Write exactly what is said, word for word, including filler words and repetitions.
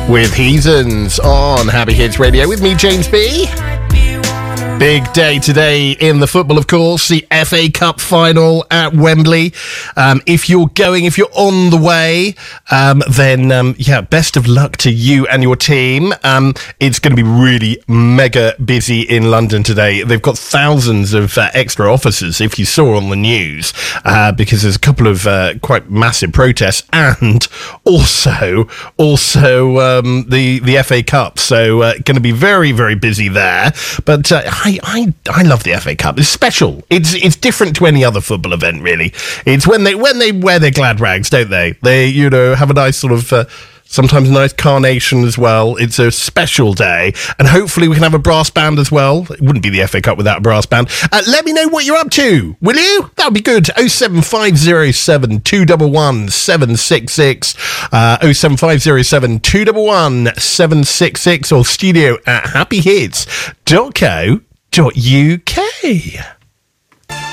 with Heathens on Happy Hits Radio with me, James B. Big day today in the football, of course, the F A Cup final at Wembley. Um, if you're going, if you're on the way, um, then, um, yeah, best of luck to you and your team. Um, it's going to be really mega busy in London today. They've got thousands of uh, extra officers, if you saw on the news, uh, because there's a couple of uh, quite massive protests and also, also um, the, the F A Cup. So uh, going to be very, very busy there. But uh, I I, I love the F A Cup. It's special. It's it's different to any other football event, really. It's when they when they wear their glad rags, don't they? They, you know, have a nice sort of, uh, sometimes a nice carnation as well. It's a special day. And hopefully we can have a brass band as well. It wouldn't be the F A Cup without a brass band. Uh, let me know what you're up to, will you? That would be good. oh seven five oh seven, two one one, seven six six. Uh, oh seven five oh seven, two one one, seven six six or studio at happy hits dot co dot uk.